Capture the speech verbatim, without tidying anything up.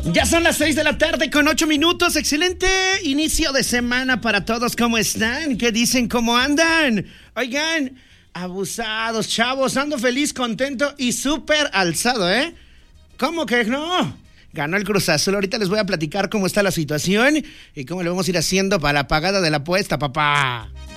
Ya son las seis de la tarde con ocho minutos. Excelente inicio de semana para todos. ¿Cómo están? ¿Qué dicen? ¿Cómo andan? Oigan, abusados, chavos. Ando feliz, contento y súper alzado, ¿eh? ¿Cómo que no? Ganó el Cruz Azul. Ahorita les voy a platicar cómo está la situación y cómo le vamos a ir haciendo para la pagada de la apuesta, papá.